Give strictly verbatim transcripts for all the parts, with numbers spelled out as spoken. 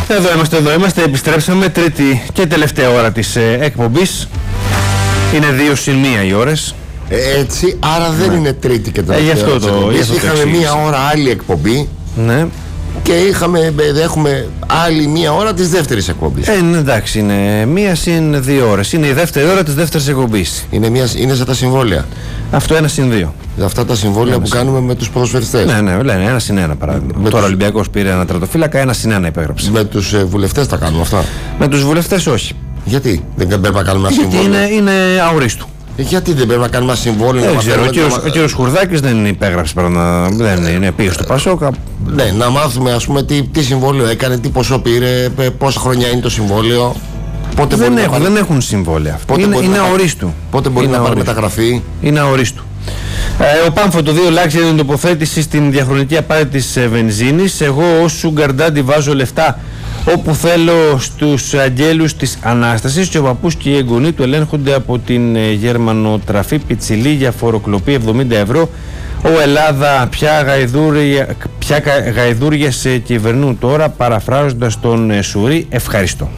Εδώ είμαστε, εδώ είμαστε, επιστρέψαμε, τρίτη και τελευταία ώρα της ε, εκπομπής. Είναι δύο συν μία οι ώρες. Ε, έτσι, άρα δεν ναι. είναι τρίτη και τελευταία. Ε, γι' αυτό το, Εμείς είχαμε μία ώρα άλλη εκπομπή. Ναι. Και είχαμε, έχουμε άλλη μία ώρα της δεύτερης εκπομπής. Ε, ναι, εντάξει, είναι μία συν δύο ώρες. Είναι η δεύτερη ώρα της δεύτερης εκπομπής. Είναι, μία, είναι σαν τα συμβόλαια. Αυτό ένα συν δύο. Αυτά τα συμβόλαια ένα που συν. κάνουμε με τους ποδοσφαιριστές. Ναι, ναι, λένε ένα συν ένα παράδειγμα. Με Τώρα ο τους... Ολυμπιακός πήρε ένα τερματοφύλακα, ένα συν ένα υπέγραψε. Με τους ε, βουλευτές τα κάνουμε αυτά. Με τους βουλευτές όχι. Γιατί δεν πρέπει να κάνουμε ένα συμβόλαιο? Γιατί είναι, είναι αορίστου. Γιατί δεν πρέπει να κάνουμε ένα συμβόλαιο? Δεν ξέρω, ο κύριος, ο κύριος Χουρδάκης δεν υπέγραψε, να, δεν είναι, πήγε στο Πασόκα. Ναι, να μάθουμε ας πούμε τι, τι συμβόλαιο έκανε, τι ποσό πήρε, πόσα χρόνια είναι το συμβόλαιο. Πότε δεν, έχουν, πάρει... δεν έχουν συμβόλαια αυτά. Είναι, είναι αορίστου. Πότε μπορεί είναι να πάρει μεταγραφή? Είναι αορίστου. Ε, ο Πάμφο το δύο λάξει την τοποθέτηση στην διαχρονική απάτη της ε, βενζίνης. Εγώ ως Sugar Daddy βάζω λεφτά όπου θέλω στους αγγέλους της Ανάστασης και ο παππούς και οι εγγονοί του ελέγχονται από την ε, γερμανοτραφή πιτσιλή για φοροκλοπή εβδομήντα ευρώ. Ο Ελλάδα πια γαϊδούρια, πια γαϊδούρια σε κυβερνούν τώρα, παραφράζοντας τον ε, Σουρί. Ευχαριστώ.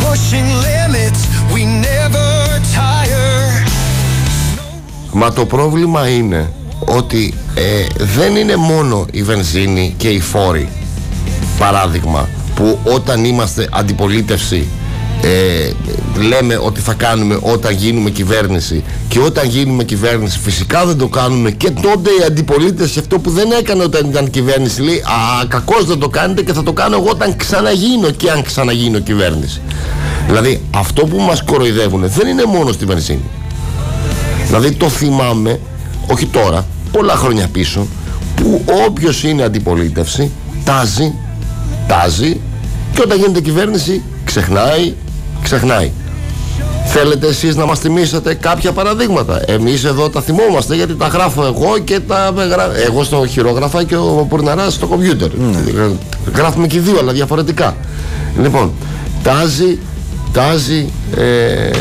Μα το πρόβλημα είναι ότι ε, δεν είναι μόνο η βενζίνη και οι φόροι. Παράδειγμα, που όταν είμαστε αντιπολίτευση ε, λέμε ότι θα κάνουμε όταν γίνουμε κυβέρνηση, και όταν γίνουμε κυβέρνηση φυσικά δεν το κάνουμε, και τότε η αντιπολίτευση αυτό που δεν έκανε όταν ήταν κυβέρνηση λέει α, κακώς δεν το κάνετε και θα το κάνω εγώ όταν ξαναγίνω, και αν ξαναγίνω κυβέρνηση. Δηλαδή αυτό που μας κοροϊδεύουν δεν είναι μόνο στη βενζίνη. Δηλαδή το θυμάμαι, όχι τώρα, πολλά χρόνια πίσω, που όποιος είναι αντιπολίτευση τάζει, τάζει, και όταν γίνεται κυβέρνηση ξεχνάει, ξεχνάει. Θέλετε εσείς να μας θυμίσετε κάποια παραδείγματα? Εμείς εδώ τα θυμόμαστε γιατί τα γράφω εγώ και τα εγώ στο χειρόγραφα και ο Πουρναράς στο κομπιούτερ. Mm. Γράφουμε και οι δύο αλλά διαφορετικά. Λοιπόν, τάζει, τάζει, ε,